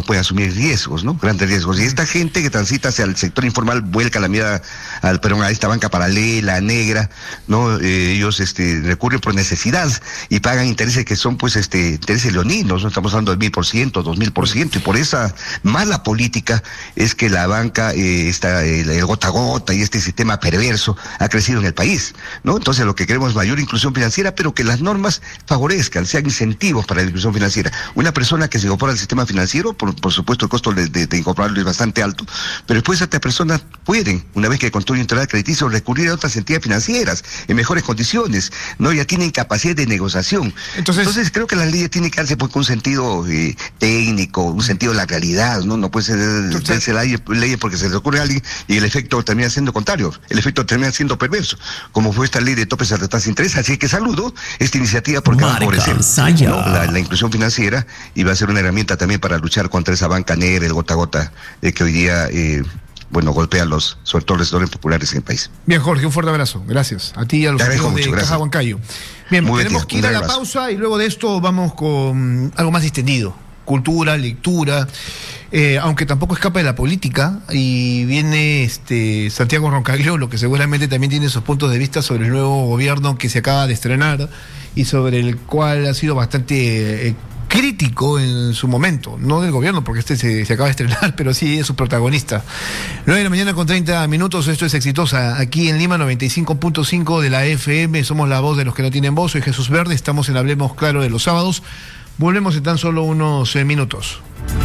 puede asumir riesgos, ¿no? Grandes riesgos. Y esta gente que transita hacia el sector informal vuelca la mirada a esta banca paralela, negra, ¿no? Ellos recurren por necesidad y pagan intereses que son, pues, intereses leoninos, ¿no? Estamos hablando del 1000%, 2000%, y por esa mala política es que la banca, el gota a gota y este sistema perverso ha crecido en el país, ¿no? Entonces lo que queremos es mayor inclusión financiera, pero que las normas favorezcan, sean incentivos para la inclusión financiera. Una persona que se incorpora al sistema financiero, por supuesto el costo de incorporarlo es bastante alto, pero después estas personas pueden, una vez que construyen un historial crediticio, recurrir a otras entidades financieras en mejores condiciones, ¿no? Ya tienen capacidad de negociación. Entonces creo que las leyes tienen que darse con un sentido técnico, un sentido de la realidad, ¿no? No puede ser leyes porque se le ocurre a alguien y el efecto termina siendo contrario, el efecto termina siendo perverso, como fue esta ley de topes a las tasas de interés. Así que saludo esta iniciativa porque va a favorecer, ¿no? la inclusión financiera, y va a ser una herramienta también para luchar contra esa banca negra, el gota a gota, que hoy día golpea sobre todo los sectores populares en el país. Bien, Jorge, un fuerte abrazo. Gracias. A ti y a los amigos de Caja Huancayo. Bien, tenemos que ir a la pausa y luego de esto vamos con algo más distendido. Cultura, lectura, aunque tampoco escapa de la política, y viene Santiago Roncagliolo, que seguramente también tiene sus puntos de vista sobre el nuevo gobierno que se acaba de estrenar y sobre el cual ha sido bastante crítico en su momento, no del gobierno, porque se acaba de estrenar, pero sí es su protagonista. 9:30 a.m, esto es Exitosa, aquí en Lima 95.5 de la FM, somos la voz de los que no tienen voz, soy Jesús Verde, estamos en Hablemos Claro de los sábados, volvemos en tan solo unos minutos.